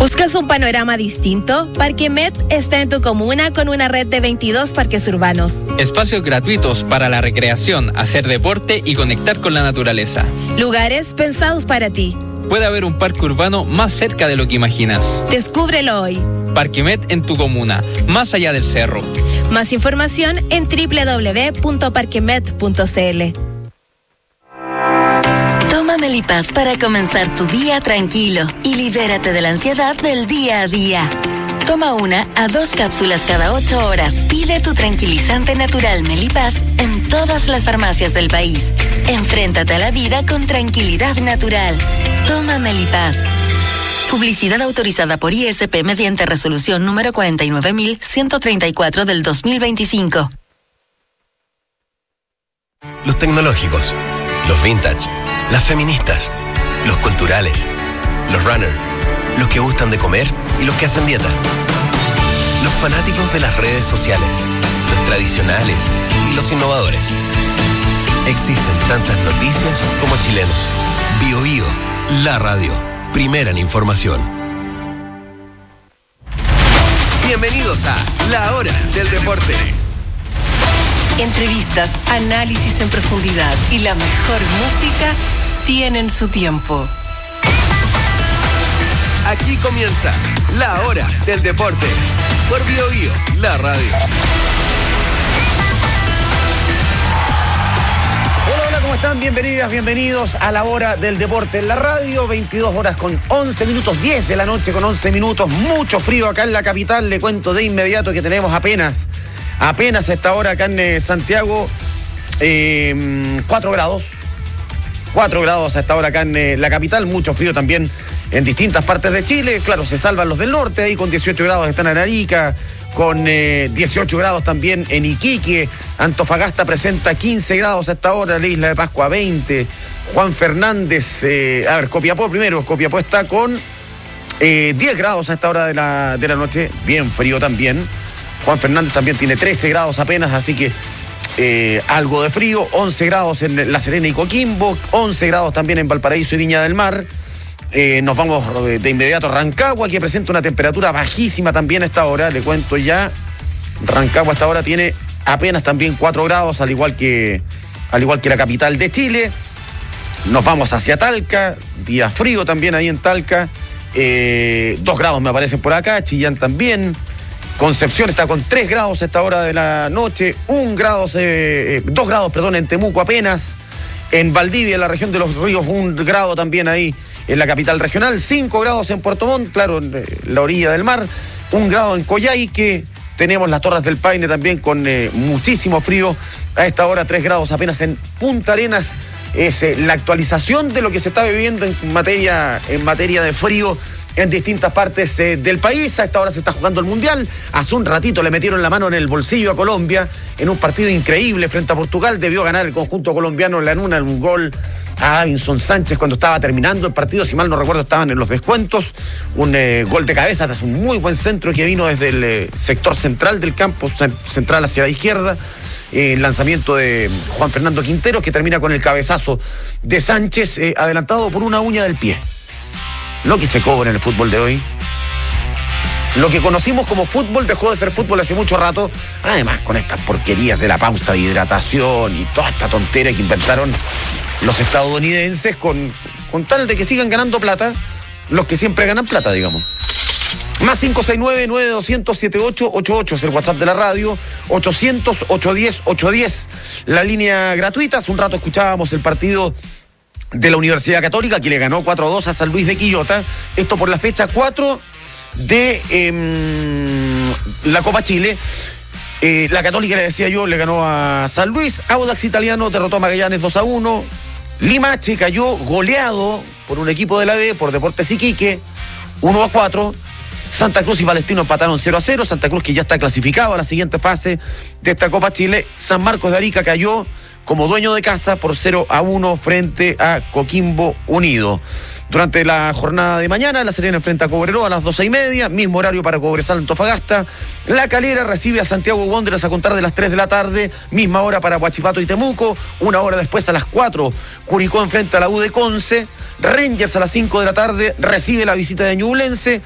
¿Buscas un panorama distinto? Parquemet está en tu comuna con una red de 22 parques urbanos. Espacios gratuitos para la recreación, hacer deporte y conectar con la naturaleza. Lugares pensados para ti. Puede haber un parque urbano más cerca de lo que imaginas. Descúbrelo hoy. Parquemet en tu comuna, más allá del cerro. Más información en www.parquemet.cl. Toma Melipaz para comenzar tu día tranquilo y libérate de la ansiedad del día a día. Toma 1 a 2 cápsulas cada 8 horas. Pide tu tranquilizante natural Melipaz en todas las farmacias del país. Enfréntate a la vida con tranquilidad natural. Toma Melipaz. Publicidad autorizada por ISP mediante resolución número 49.134 del 2025. Los tecnológicos, los vintage, las feministas, los culturales, los runners, los que gustan de comer y los que hacen dieta. Los fanáticos de las redes sociales, los tradicionales y los innovadores. Existen tantas noticias como chilenos. BioBio, la radio, primera en información. Bienvenidos a La Hora del Deporte. Entrevistas, análisis en profundidad y la mejor música tienen su tiempo. Aquí comienza La Hora del Deporte por BioBio, la radio. Hola, ¿cómo están? Bienvenidas, bienvenidos a La Hora del Deporte en la radio. 22 horas con 11 minutos, 10 de la noche con 11 minutos. Mucho frío acá en la capital. Le cuento de inmediato que tenemos apenas a esta hora acá en Santiago 4 grados. 4 grados a esta hora acá en la capital. Mucho frío también en distintas partes de Chile. Claro, se salvan los del norte, ahí con 18 grados están en Arica, con 18 grados también en Iquique. Antofagasta presenta 15 grados a esta hora, la Isla de Pascua 20. Juan Fernández, Copiapó primero. Copiapó está con 10 grados a esta hora de la noche, bien frío también. Juan Fernández también tiene 13 grados apenas, así que algo de frío. 11 grados en La Serena y Coquimbo, 11 grados también en Valparaíso y Viña del Mar. Nos vamos de inmediato a Rancagua, que presenta una temperatura bajísima también a esta hora. Le cuento ya, Rancagua a esta hora tiene apenas también 4 grados, al igual que la capital de Chile. Nos vamos hacia Talca, día frío también ahí en Talca. 2 grados me aparecen por acá, Chillán también. Concepción está con 3 grados a esta hora de la noche, 2 grados en Temuco apenas. En Valdivia, en la región de los ríos, 1 grado también ahí en la capital regional, 5 grados en Puerto Montt, claro, en la orilla del mar, 1 grado en Coyhaique. Tenemos las Torres del Paine también con muchísimo frío. A esta hora 3 grados apenas en Punta Arenas. Es la actualización de lo que se está viviendo en materia de frío en distintas partes del país. A esta hora se está jugando el Mundial. Hace un ratito le metieron la mano en el bolsillo a Colombia en un partido increíble frente a Portugal. Debió ganar el conjunto colombiano en un gol a Davinson Sánchez cuando estaba terminando el partido. Si mal no recuerdo, estaban en los descuentos. Un gol de cabeza tras un muy buen centro que vino desde el sector central del campo, central hacia la izquierda. El lanzamiento de Juan Fernando Quinteros, que termina con el cabezazo de Sánchez, adelantado por una uña del pie. Lo que se cobra en el fútbol de hoy. Lo que conocimos como fútbol dejó de ser fútbol hace mucho rato. Además, con estas porquerías de la pausa de hidratación y toda esta tontera que inventaron los estadounidenses con tal de que sigan ganando plata, los que siempre ganan plata, digamos. Más 569-9200-7888 es el WhatsApp de la radio, 800-810-810, la línea gratuita. Hace un rato escuchábamos el partido de la Universidad Católica, que le ganó 4-2 a San Luis de Quillota. Esto por la fecha 4 de la Copa Chile. La Católica, le decía yo, le ganó a San Luis. Audax Italiano derrotó a Magallanes 2-1. Limache cayó goleado por un equipo de la B, por Deportes Iquique, 1-4. Santa Cruz y Palestino empataron 0-0. Santa Cruz, que ya está clasificado a la siguiente fase de esta Copa Chile. San Marcos de Arica cayó como dueño de casa por 0-1 frente a Coquimbo Unido. Durante la jornada de mañana, La Serena enfrenta a Cobreloa a las 12:30, mismo horario para Cobresal Antofagasta. La Calera recibe a Santiago Wanderers a contar de las 3 de la tarde, misma hora para Huachipato y Temuco. Una hora después, a las 4, Curicó enfrenta a la U de Conce. Rangers a las 5 de la tarde recibe la visita de Ñublense.